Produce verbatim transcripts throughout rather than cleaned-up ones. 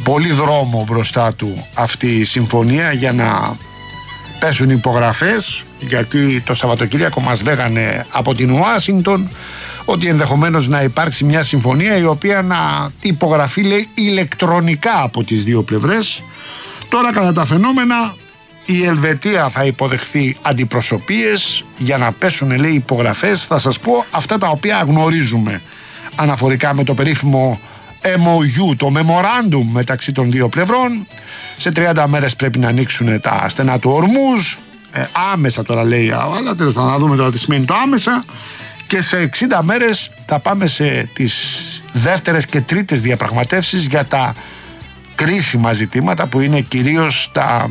πολύ δρόμο μπροστά του αυτή η συμφωνία για να πέσουν υπογραφές, γιατί το Σαββατοκύριακο μας λέγανε από την Ουάσιγκτον ότι ενδεχομένως να υπάρξει μια συμφωνία η οποία να υπογραφεί, λέει, ηλεκτρονικά από τις δύο πλευρές. Τώρα κατά τα φαινόμενα η Ελβετία θα υποδεχθεί αντιπροσωπείες για να πέσουν, λέει, υπογραφές. Θα σας πω αυτά τα οποία γνωρίζουμε αναφορικά με το περίφημο εμ ο γιου, το memorandum μεταξύ των δύο πλευρών. Σε τριάντα μέρες πρέπει να ανοίξουν τα στενά του Ορμούζ, ε, άμεσα τώρα λέει, αλλά τέλος πάντων να δούμε τώρα τι σημαίνει το άμεσα, και σε εξήντα μέρες θα πάμε σε τις δεύτερες και τρίτες διαπραγματεύσεις για τα κρίσιμα ζητήματα που είναι κυρίως τα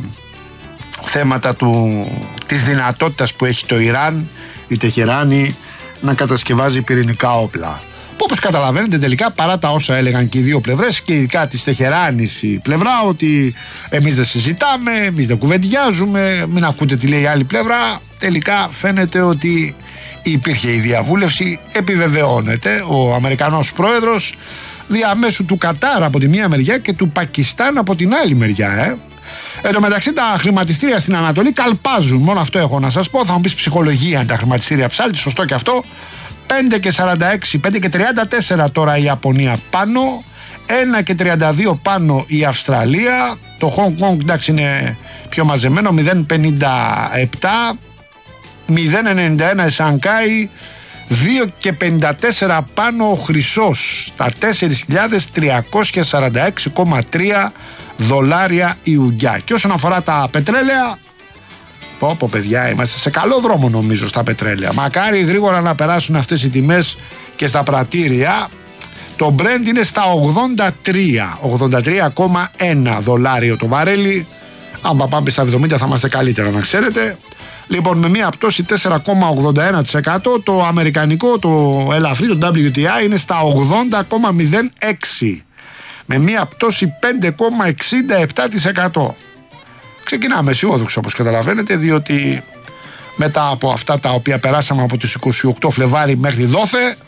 θέματα του, της δυνατότητας που έχει το Ιράν, η Τεχεράνη, να κατασκευάζει πυρηνικά όπλα. Που όπως καταλαβαίνετε τελικά, παρά τα όσα έλεγαν και οι δύο πλευρές, και ειδικά της Τεχεράνης η πλευρά, ότι εμείς δεν συζητάμε, εμείς δεν κουβεντιάζουμε, μην ακούτε τι λέει η άλλη πλευρά, τελικά φαίνεται ότι υπήρχε η διαβούλευση, επιβεβαιώνεται ο Αμερικανός πρόεδρος διαμέσου του Κατάρ από τη μία μεριά και του Πακιστάν από την άλλη μεριά. Ε. Εν τω μεταξύ τα χρηματιστήρια στην Ανατολή καλπάζουν, μόνο αυτό έχω να σας πω. Θα μου πεις ψυχολογία είναι τα χρηματιστήρια ψάλτη, σωστό και αυτό. πέντε και σαράντα έξι, πέντε και τριάντα τέσσερα τώρα η Ιαπωνία πάνω, ένα και τριάντα δύο πάνω η Αυστραλία, το Χονγκ Κονγκ εντάξει είναι πιο μαζεμένο, μηδέν πενήντα επτά, μηδέν ενενήντα ένα η Σανκάη, δύο και πενήντα τέσσερα πάνω ο Χρυσός, τα τέσσερις χιλιάδες τριακόσια σαράντα έξι κόμμα τρία δολάρια η ουγγιά. Και όσον αφορά τα πετρέλαια, πω πω παιδιά, είμαστε σε καλό δρόμο νομίζω στα πετρέλαια. Μακάρι γρήγορα να περάσουν αυτές οι τιμές και στα πρατήρια. Το Brent είναι στα ογδόντα τρία, ογδόντα τρία κόμμα ένα δολάριο το βαρέλι. Αν πάμε στα εβδομήντα θα είμαστε καλύτερα, να ξέρετε. Λοιπόν, με μια πτώση τέσσερα κόμμα ογδόντα ένα τοις εκατό, το αμερικανικό, το ελαφρύ, το ντάμπλιου τι άι είναι στα ογδόντα κόμμα μηδέν έξι, με μια πτώση πέντε κόμμα εξήντα επτά τοις εκατό. Ξεκινάμε αισιόδοξο όπως καταλαβαίνετε, διότι μετά από αυτά τα οποία περάσαμε από τις είκοσι οκτώ Φλεβάρι μέχρι δόθε,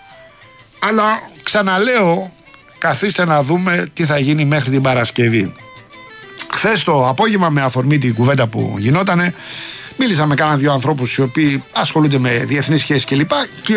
αλλά ξαναλέω, καθίστε να δούμε τι θα γίνει μέχρι την Παρασκευή. Χθες το απόγευμα, με αφορμή την κουβέντα που γινότανε, μίλησα με κάνα δύο ανθρώπους οι οποίοι ασχολούνται με διεθνείς σχέσεις κλπ. Και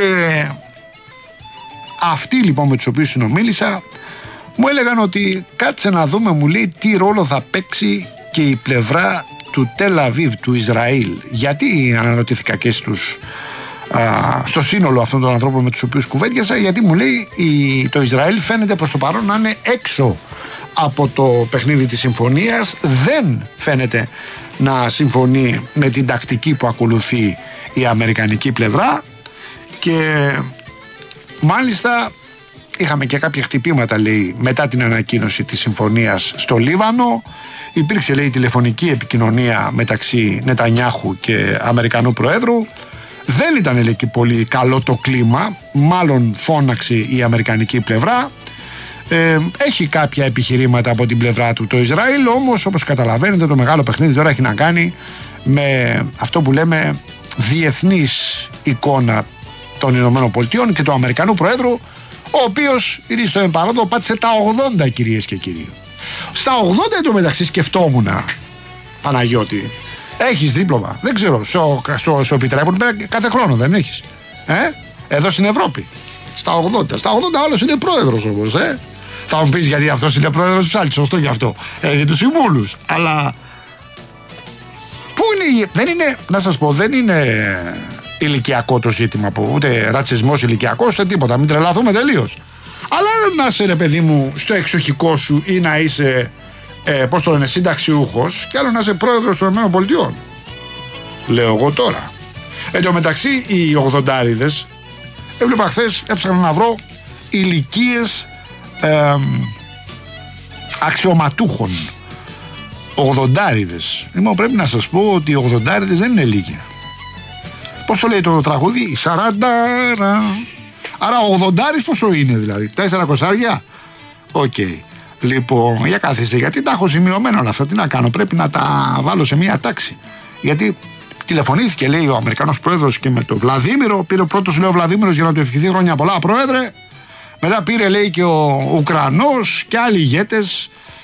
αυτοί λοιπόν με τους οποίους συνομίλησα μου έλεγαν ότι κάτσε να δούμε, μου λέει, τι ρόλο θα παίξει και η πλευρά του Τελ Αβίβ, του Ισραήλ. Γιατί αναρωτήθηκα και στους, α, στο σύνολο αυτών των ανθρώπων με τους οποίους κουβέντιασα, γιατί μου λέει η, το Ισραήλ φαίνεται προς το παρόν να είναι έξω από το παιχνίδι της συμφωνίας, δεν φαίνεται να συμφωνεί με την τακτική που ακολουθεί η αμερικανική πλευρά, και μάλιστα είχαμε και κάποια χτυπήματα, λέει, μετά την ανακοίνωση της συμφωνίας στο Λίβανο. Υπήρξε, λέει, τηλεφωνική επικοινωνία μεταξύ Νετανιάχου και Αμερικανού Προέδρου. Δεν ήταν, λέει, και πολύ καλό το κλίμα, μάλλον φώναξε η αμερικανική πλευρά. Ε, έχει κάποια επιχειρήματα από την πλευρά του το Ισραήλ, όμως όπως καταλαβαίνετε το μεγάλο παιχνίδι τώρα έχει να κάνει με αυτό που λέμε διεθνής εικόνα των Ηνωμένων Πολιτειών και του Αμερικανού Προέδρου, ο οποίος ήρθε στο εμπαρόδο, πάτησε τα ογδόντα, κυρίες και κύριοι. Στα ογδόντα εντωμεταξύ σκεφτόμουν, Παναγιώτη, έχεις δίπλωμα, δεν ξέρω, στο, στο, στο επιτρέπουν κάθε χρόνο, δεν έχεις, ε? Εδώ στην Ευρώπη. Στα ογδόντα. Στα ογδόντα άλλος είναι πρόεδρος όμως, ε. Θα μου πεις γιατί αυτός είναι πρόεδρος της ψάλτης, σωστό γι' αυτό. Έχει τους συμβούλους. Αλλά πού είναι, δεν είναι, να σας πω, δεν είναι ηλικιακό το ζήτημα, που ούτε ρατσισμός ηλικιακός, ούτε τίποτα. Μην τρελαθούμε τελείως. Αλλά να είσαι, ρε παιδί μου, στο εξοχικό σου ή να είσαι, ε, πώς το λένε, συνταξιούχος, και άλλο να είσαι πρόεδρος των ΗΠΑ. Λέω εγώ τώρα. Εν τω μεταξύ, οι ογδοντάριδες, έβλεπα χθες, έψαχνα να βρω ηλικίες ε, αξιωματούχων. Ογδοντάριδες. Λοιπόν, πρέπει να σας πω ότι οι ογδοντάριδες δεν είναι λίγοι. Πώς το λέει το τραγούδι, σαράντα. Άρα ο ογδοντάρης πόσο είναι δηλαδή, τέσσερα κοσάρια. Οκ. Okay. Λοιπόν, για καθίστε, γιατί τα έχω σημειωμένα όλα αυτά. Τι να κάνω, πρέπει να τα βάλω σε μία τάξη. Γιατί τηλεφωνήθηκε, λέει, ο Αμερικανός πρόεδρος και με τον Βλαδίμηρο. Πήρε ο πρώτος, λέει, ο Βλαδίμηρος για να του ευχηθεί χρόνια πολλά, πρόεδρε. Μετά πήρε, λέει, και ο Ουκρανός και άλλοι ηγέτες